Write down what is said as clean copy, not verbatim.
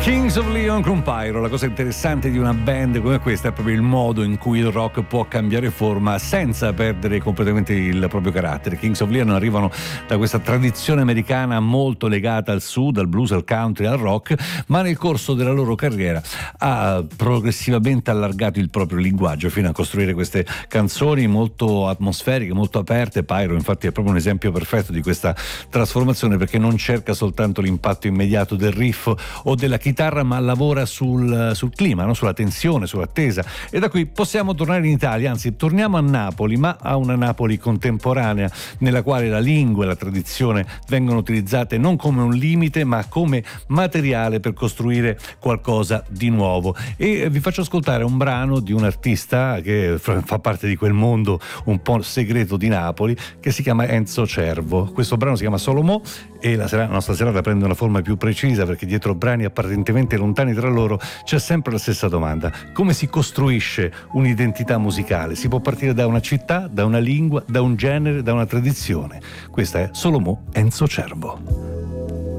Kings of Leon con Pyro. La cosa interessante di una band come questa è proprio il modo in cui il rock può cambiare forma senza perdere completamente il proprio carattere. Kings of Leon arrivano da questa tradizione americana molto legata al sud, al blues, al country, al rock, ma nel corso della loro carriera ha progressivamente allargato il proprio linguaggio fino a costruire queste canzoni molto atmosferiche, molto aperte. Pyro infatti è proprio un esempio perfetto di questa trasformazione, perché non cerca soltanto l'impatto immediato del riff o della chitarra, ma lavora sul clima, no? Sulla tensione, sull'attesa. E da qui possiamo tornare in Italia, anzi torniamo a Napoli, ma a una Napoli contemporanea nella quale la lingua e la tradizione vengono utilizzate non come un limite ma come materiale per costruire qualcosa di nuovo. E vi faccio ascoltare un brano di un artista che fa parte di quel mondo un po' segreto di Napoli, che si chiama Enzo Cervo. Questo brano si chiama Solomò e la nostra serata prende una forma più precisa, perché dietro brani apparentemente lontani tra loro c'è sempre la stessa domanda: come si costruisce un'identità musicale? Si può partire da una città, da una lingua, da un genere, da una tradizione. Questa è Solomò Enzo Cervo.